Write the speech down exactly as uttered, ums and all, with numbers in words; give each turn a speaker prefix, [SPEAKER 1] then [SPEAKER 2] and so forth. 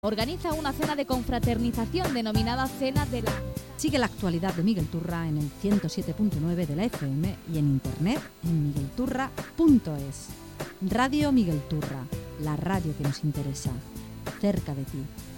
[SPEAKER 1] Organiza una cena de confraternización denominada Cena de la...
[SPEAKER 2] Sigue la actualidad de Miguel Turra en el ciento siete punto nueve de la F M y en internet en miguel turra punto es. Radio Miguel Turra, la radio que nos interesa, cerca de ti.